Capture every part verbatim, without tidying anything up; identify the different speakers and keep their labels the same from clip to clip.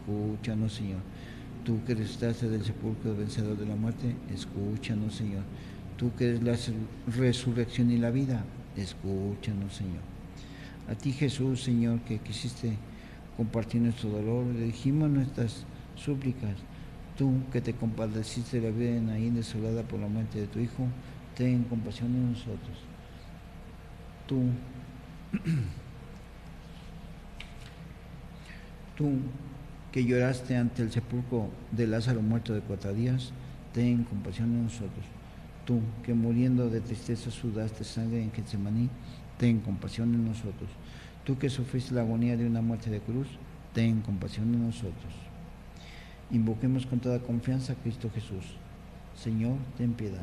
Speaker 1: escúchanos, Señor. Tú que resucitaste del sepulcro, vencedor de la muerte, escúchanos, Señor. Tú que eres la resurrección y la vida, escúchanos, Señor. A ti, Jesús, Señor, que quisiste compartir nuestro dolor, dirigimos nuestras súplicas. Tú que te compadeciste de la vida de Naín desolada por la muerte de tu Hijo, ten compasión de nosotros. Tú, tú que lloraste ante el sepulcro de Lázaro muerto de cuatro días, ten compasión de nosotros. Tú que muriendo de tristeza sudaste sangre en Getsemaní, ten compasión de nosotros. Tú que sufriste la agonía de una muerte de cruz, ten compasión de nosotros. Invoquemos con toda confianza a Cristo Jesús. Señor, ten piedad.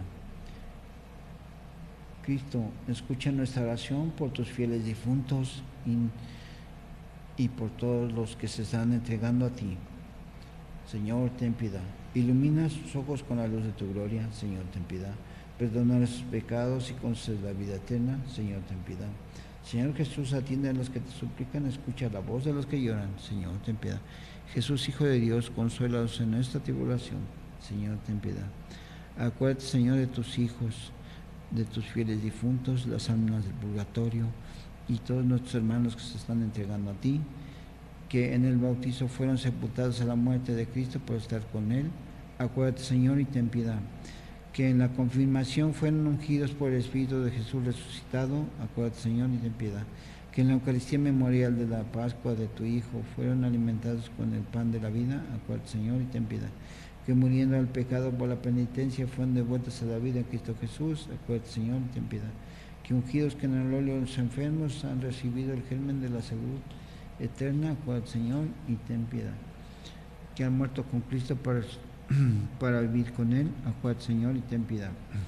Speaker 1: Cristo, escucha nuestra oración por tus fieles difuntos y, y por todos los que se están entregando a ti. Señor, ten piedad. Ilumina sus ojos con la luz de tu gloria. Señor, ten piedad. Perdona sus pecados y concede la vida eterna. Señor, ten piedad. Señor Jesús, atiende a los que te suplican, escucha la voz de los que lloran. Señor, ten piedad. Jesús, Hijo de Dios, consuélanos en nuestra tribulación. Señor, ten piedad. Acuérdate, Señor, de tus hijos, de tus fieles difuntos, las almas del purgatorio y todos nuestros hermanos que se están entregando a ti, que en el bautizo fueron sepultados a la muerte de Cristo por estar con Él. Acuérdate, Señor, y ten piedad. Que en la confirmación fueron ungidos por el Espíritu de Jesús resucitado. Acuérdate, Señor, y ten piedad. Que en la Eucaristía memorial de la Pascua de tu Hijo fueron alimentados con el pan de la vida. Acuérdate, Señor, y ten piedad. Que muriendo al pecado por la penitencia fueron devueltos a la vida en Cristo Jesús. Acuérdate, Señor, y ten piedad. Que ungidos que en el óleo de los enfermos han recibido el germen de la salud eterna. Acuérdate, Señor, y ten piedad. Que han muerto con Cristo para, para vivir con Él. Acuérdate, Señor, y ten piedad.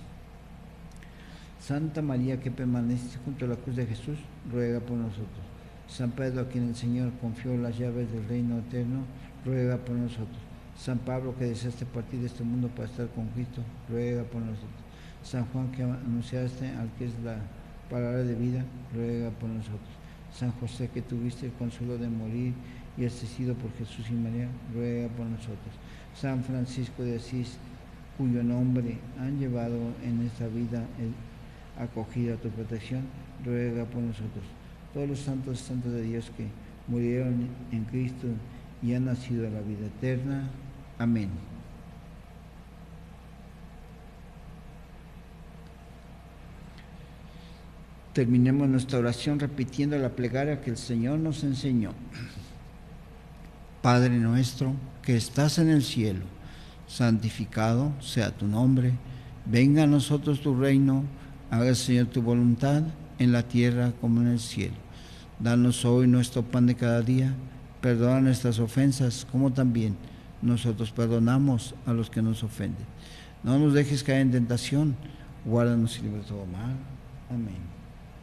Speaker 1: Santa María, que permanece junto a la cruz de Jesús, ruega por nosotros. San Pedro, a quien el Señor confió las llaves del reino eterno, ruega por nosotros. San Pablo, que deseaste partir de este mundo para estar con Cristo, ruega por nosotros. San Juan, que anunciaste al que es la palabra de vida, ruega por nosotros. San José, que tuviste el consuelo de morir y asistido por Jesús y María, ruega por nosotros. San Francisco de Asís, cuyo nombre han llevado en esta vida el acogida a tu protección, ruega por nosotros. Todos los santos y santas de Dios que murieron en Cristo y han nacido a la vida eterna. Amén. Terminemos nuestra oración repitiendo la plegaria que el Señor nos enseñó. Padre nuestro, que estás en el cielo, santificado sea tu nombre. Venga a nosotros tu reino. Haga, Señor, tu voluntad en la tierra como en el cielo. Danos hoy nuestro pan de cada día. Perdona nuestras ofensas, como también nosotros perdonamos a los que nos ofenden. No nos dejes caer en tentación. Guárdanos y libra de todo mal. Amén.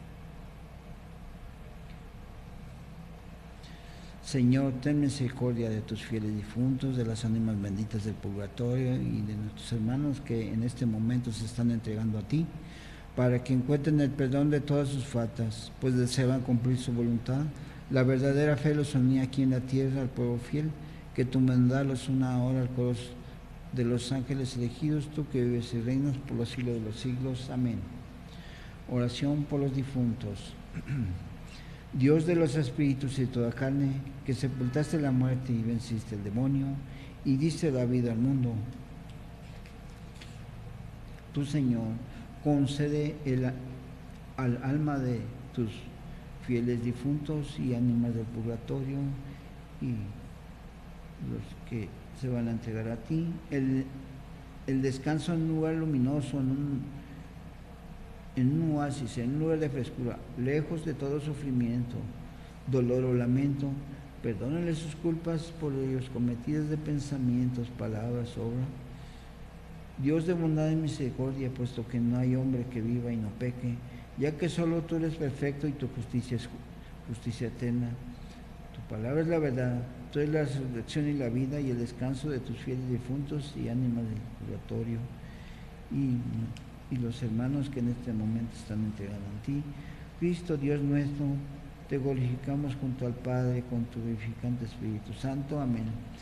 Speaker 1: Señor, ten misericordia de tus fieles difuntos, de las ánimas benditas del purgatorio y de nuestros hermanos que en este momento se están entregando a ti, para que encuentren el perdón de todas sus faltas, pues deseaban cumplir su voluntad. La verdadera fe los unía aquí en la tierra al pueblo fiel, que tu bondad los una ahora al coro de los ángeles elegidos, tú que vives y reinas por los siglos de los siglos. Amén. Oración por los difuntos. Dios de los espíritus y toda carne, que sepultaste la muerte y venciste el demonio y diste la vida al mundo, tu Señor, concede el, al alma de tus fieles difuntos y ánimas del purgatorio y los que se van a entregar a ti, el, el descanso en un lugar luminoso, en un, en un oasis, en un lugar de frescura, lejos de todo sufrimiento, dolor o lamento. Perdónale sus culpas por ellos cometidas de pensamientos, palabras, obra. Dios de bondad y misericordia, puesto que no hay hombre que viva y no peque, ya que solo tú eres perfecto y tu justicia es justicia eterna. Tu palabra es la verdad, tú eres la resurrección y la vida y el descanso de tus fieles difuntos y ánimas del purgatorio y, y los hermanos que en este momento están entregados a ti. Cristo, Dios nuestro, te glorificamos junto al Padre con tu vivificante Espíritu Santo. Amén.